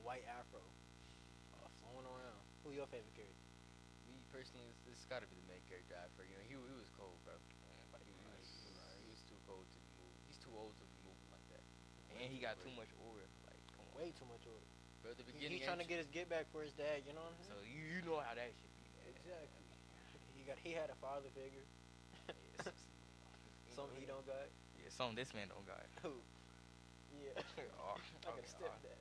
white afro, flowing around. Who your favorite character? Me personally, this got to be the main character after. You know, he was cold, bro. Like, he was too cold to be moved. He's too old to be moving like that, and he got too much aura. Like, come on. Way too much order. Bro, at the beginning, He's trying to get his get back for his dad. You know what I'm so saying? you know how that shit be. Exactly. He had a father figure. Some he don't got. Yeah, some this man don't got. Who? Yeah. Oh, I can step that.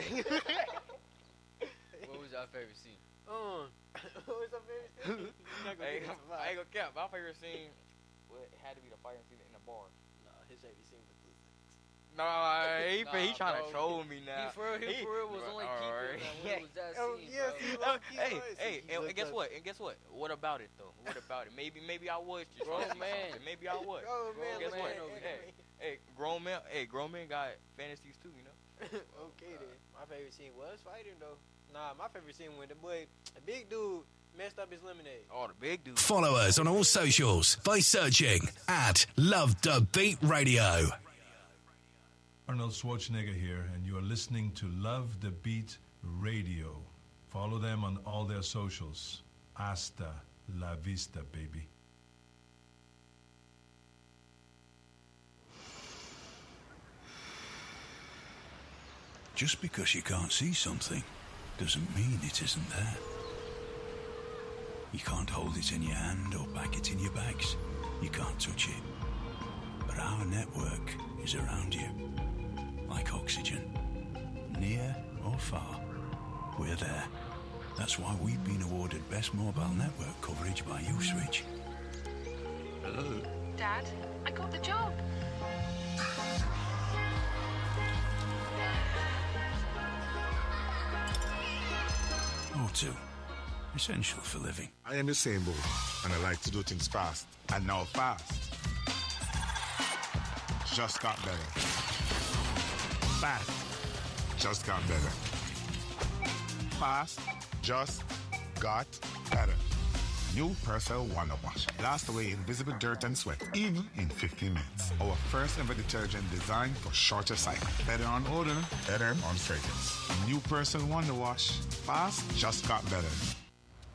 What was your favorite scene? What was your favorite scene? Hey, I ain't gonna cap. My favorite scene had to be the fighting scene in the bar. Nah, his favorite scene was the Nah, he trying to bro. troll me now. He for real was only keeping that when it was that scene, yes, bro. Hey, and guess what? And guess what? What about it though? What about it? Maybe I was just Grown man. Maybe I was. Grown man, Guess what? over there. Hey, grown men got fantasies too, you know. Okay then. My favorite scene was fighting though. Nah, my favorite scene when the big dude messed up his lemonade. Oh, the big dude. Follow us on all socials by searching @LoveTheBeatRadio. Arnold Schwarzenegger here, and you are listening to Love the Beat Radio. Follow them on all their socials. Hasta la vista, baby. Just because you can't see something doesn't mean it isn't there. You can't hold it in your hand or pack it in your bags. You can't touch it. But our network is around you, like oxygen. Near or far, we're there. That's why we've been awarded Best Mobile Network Coverage by Uswitch. Hello? Dad, I got the job. O2. Essential for living. I am the same boy, and I like to do things fast. And now fast just got better. Fast just got better. Fast just got better. New Persil Wonder Wash. Blast away invisible dirt and sweat, even in 15 minutes. Our first ever detergent designed for shorter cycle. Better on odor, better on fragrance. New Persil Wonder Wash. Fast just got better.